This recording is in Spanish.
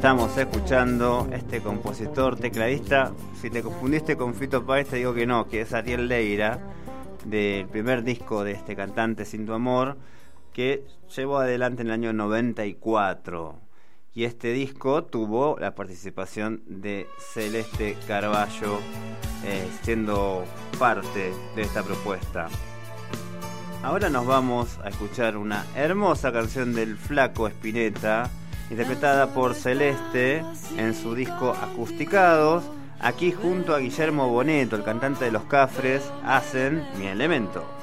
Estamos escuchando este compositor, tecladista. Si te confundiste con Fito Páez, te digo que no, que es Ariel Leira, del primer disco de este cantante, Sin Tu Amor, que llevó adelante en el año 94. Y este disco tuvo la participación de Celeste Carballo, siendo parte de esta propuesta. Ahora nos vamos a escuchar una hermosa canción del Flaco Spinetta, interpretada por Celeste en su disco Acusticados. Aquí junto a Guillermo Bonetto, el cantante de Los Cafres, hacen Mi Elemento.